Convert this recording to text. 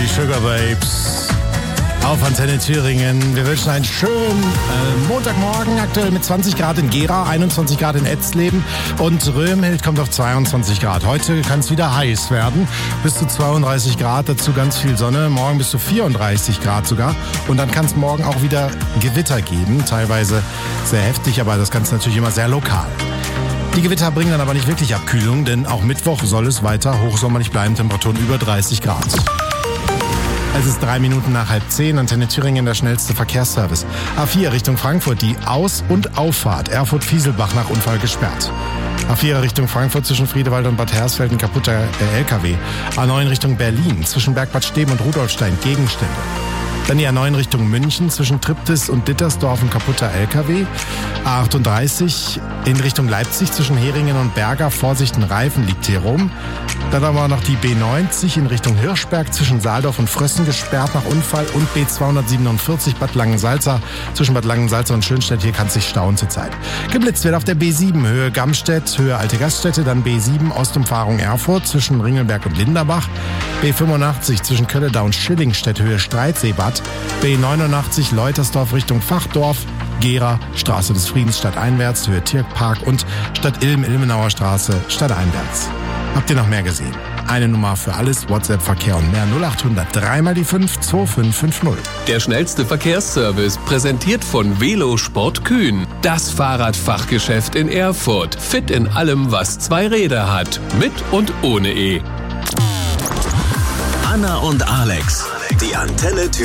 Sugar Babes auf Antenne Thüringen. Wir wünschen einen schönen Montagmorgen, aktuell mit 20 Grad in Gera, 21 Grad in Etzleben und Röhmhild kommt auf 22 Grad. Heute kann es wieder heiß werden, bis zu 32 Grad, dazu ganz viel Sonne. Morgen bis zu 34 Grad sogar und dann kann es morgen auch wieder Gewitter geben, teilweise sehr heftig, aber das Ganze natürlich immer sehr lokal. Die Gewitter bringen dann aber nicht wirklich Abkühlung, denn auch Mittwoch soll es weiter hochsommerlich bleiben, Temperaturen über 30 Grad. Es ist 3 Minuten nach 9:30, Antenne Thüringen, der schnellste Verkehrsservice. A4 Richtung Frankfurt, die Aus- und Auffahrt Erfurt-Fieselbach nach Unfall gesperrt. A4 Richtung Frankfurt zwischen Friedewald und Bad Hersfeld ein kaputter LKW. A9 Richtung Berlin zwischen Bergbad Steben und Rudolfstein Gegenstände. Dann die A9 Richtung München zwischen Triptis und Dittersdorf ein kaputter LKW. A38 in Richtung Leipzig zwischen Heringen und Berger. Vorsicht, ein Reifen liegt hier rum. Dann haben wir noch die B90 in Richtung Hirschberg zwischen Saaldorf und Frössen gesperrt nach Unfall. Und B247 Bad Langensalza zwischen Bad Langensalza und Schönstedt. Hier kann es sich stauen zurzeit. Geblitzt wird auf der B7 Höhe Gamstedt, Höhe Alte Gaststätte. Dann B7 Ostumfahrung Erfurt zwischen Ringelberg und Linderbach. B85 zwischen Kölledau und Schillingstedt, Höhe Streitseebad. B89 Leutersdorf Richtung Fachdorf. Gera, Straße des Friedens stadteinwärts, Höhe Tierpark und Stadt Ilm, Ilmenauer Straße, stadteinwärts. Habt ihr noch mehr gesehen? Eine Nummer für alles, WhatsApp-Verkehr und mehr 0800 3 mal die 5 2550. Der schnellste Verkehrsservice, präsentiert von Velosport Kühn. Das Fahrradfachgeschäft in Erfurt. Fit in allem, was 2 Räder hat. Mit und ohne E. Anna und Alex, die Antenne